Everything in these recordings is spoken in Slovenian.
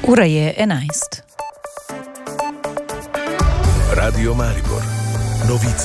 Ura je 11. Radio Maribor. Novice.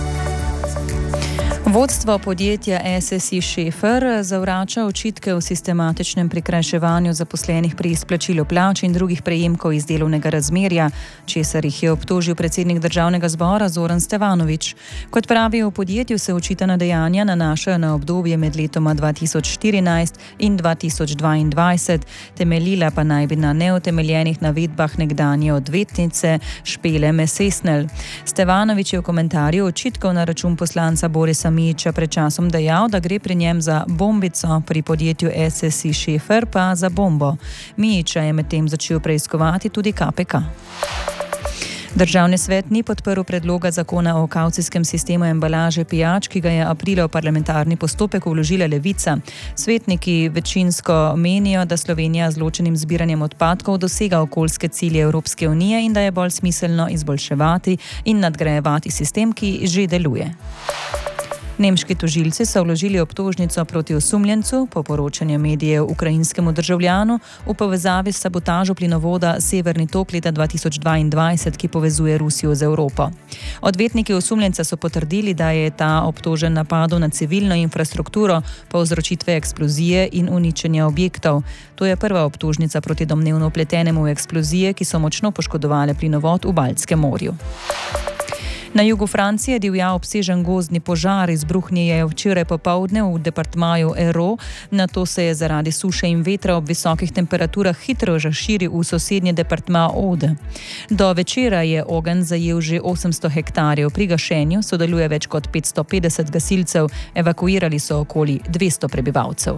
Vodstvo podjetja SSI Šefer zavrača očitke o sistematičnem prikrajševanju zaposlenih pri izplačilu plač in drugih prejemkov iz delovnega razmerja, česar jih je obtožil predsednik državnega zbora Zoran Stevanović. Kot pravijo v podjetju, se očitana dejanja nanašajo na obdobje med letoma 2014 in 2022, temeljila pa naj bi na neutemeljenih navedbah nekdanje odvetnice Špele Mesesnel. Stevanović je v komentarju očitkov na račun poslanca Borisa Mijića pred časom dejal, da gre pri njem za bombico, pri podjetju SSI Šefer pa za bombo. Mijića je medtem začel preiskovati tudi KPK. Državni svet ni podprl predloga zakona o kavcijskem sistemu embalaže pijač, ki ga je aprila v parlamentarni postopek vložila Levica. Svetniki večinsko menijo, da Slovenija z ločenim zbiranjem odpadkov dosega okoljske cilje Evropske unije in da je bolj smiselno izboljševati in nadgrajevati sistem, ki že deluje. Nemški tožilci so vložili obtožnico proti osumljencu, po poročanju medijev ukrajinskemu državljanu, v povezavi s sabotažo plinovoda Severni tok leta 2022, ki povezuje Rusijo z Evropo. Odvetniki osumljenca so potrdili, da je ta obtožen napadov na civilno infrastrukturo, povzročitve eksplozije in uničenja objektov. To je prva obtožnica proti domnevno vpletenemu v eksplozije, ki so močno poškodovale plinovod v Baltskem morju. Na jugu Francije divja obsežen gozdni požar, izbruhnil je včeraj popoldne v departmaju Hérault, nato se je zaradi suše in vetra ob visokih temperaturah hitro razširil v sosednji departma Aude. Do večera je ogenj zajel že 800 hektarjev, pri gašenju sodeluje več kot 550 gasilcev, evakuirali so okoli 200 prebivalcev.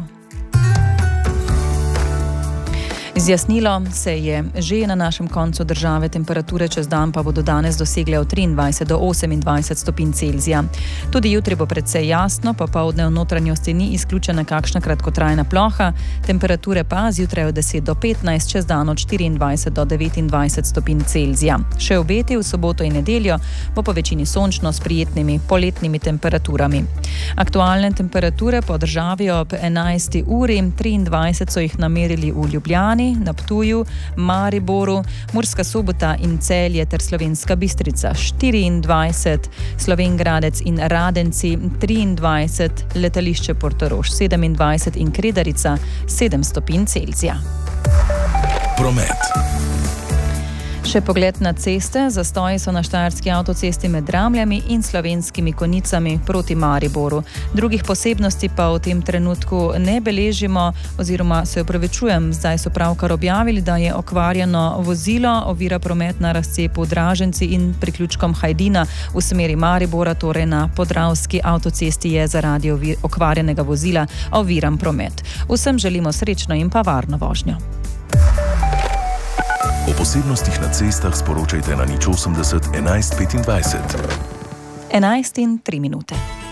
Zjasnilo se je že na našem koncu države, temperature čez dan pa bodo danes dosegle od 23 do 28 stopinj Celzija. Tudi jutri bo precej jasno, popoldne v notranjosti ni izključena kakšna kratkotrajna ploha, temperature pa zjutraj od 10 do 15, čez dan od 24 do 29 stopinj Celzija. Še obeti v soboto in nedeljo bo po večini sončno s prijetnimi poletnimi temperaturami. Aktualne temperature po državi ob 11. uri 23 so jih namerili v Ljubljani, na Ptuju, Mariboru, Murska Sobota in Celje ter Slovenska Bistrica 24, Slovenj Gradec in Radenci 23, letališče Portorož 27 in Kredarica 7 stopinj Celzija. Promet. Še pogled na ceste. Zastoji so na štajerski avtocesti med Dramljami in Slovenskimi Konjicami proti Mariboru. Drugih posebnosti pa v tem trenutku ne beležimo, oziroma se opravičujem, zdaj so pravkar objavili, da je okvarjeno vozilo, ovira promet na razcepu Draženci in priključkom Hajdina v smeri Maribora, torej na Podravski avtocesti je zaradi okvarjenega vozila oviran promet. Vsem želimo srečno in pa varno vožnjo. O posebnostih na cestah sporočajte na 080 11 25. 11 in 3 minute.